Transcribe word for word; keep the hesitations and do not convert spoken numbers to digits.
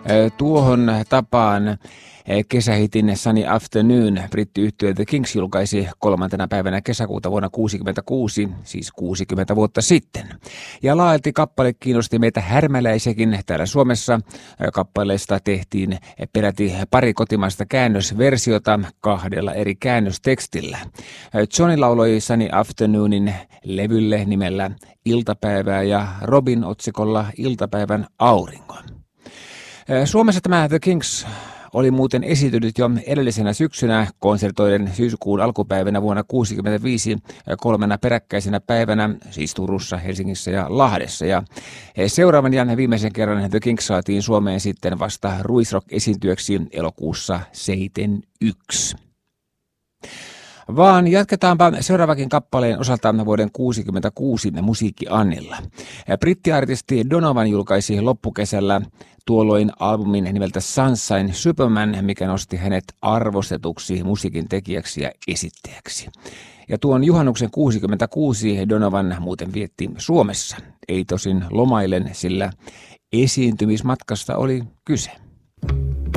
Tuohon tapaan kesähitin Sunny Afternoon brittiyhtye The Kinks julkaisi kolmantena päivänä kesäkuuta vuonna tuhatyhdeksänsataakuusikymmentäkuusi, siis kuusikymmentä vuotta sitten. Ja laajalti kappale kiinnosti meitä härmäläisiäkin täällä Suomessa. Kappaleesta tehtiin peräti pari kotimaista käännösversiota kahdella eri käännöstekstillä. Johnny lauloi Sunny Afternoonin levylle nimellä Iltapäivää ja Robin otsikolla Iltapäivän aurinko. Suomessa tämä The Kinks oli muuten esiintynyt jo edellisenä syksynä konsertoiden syyskuun alkupäivänä vuonna tuhatyhdeksänsataakuusikymmentäviisi kolmena peräkkäisenä päivänä, siis Turussa, Helsingissä ja Lahdessa. Ja seuraavan ja viimeisen kerran The Kinks saatiin Suomeen sitten vasta Ruisrock-esiintyöksi elokuussa seitsemänkymmentäyksi. Vaan jatketaanpa seuraavakin kappaleen osalta vuoden tuhatyhdeksänsataakuusikymmentäkuusi musiikki-annilla. Brittiartisti Donovan julkaisi loppukesällä tuolloin albumin nimeltä Sunshine Superman, mikä nosti hänet arvostetuksi musiikin tekijäksi ja esittäjäksi. Ja tuon juhannuksen kuusikymmentäkuusi Donovan muuten vietti Suomessa. Ei tosin lomailen, sillä esiintymismatkasta oli kyse.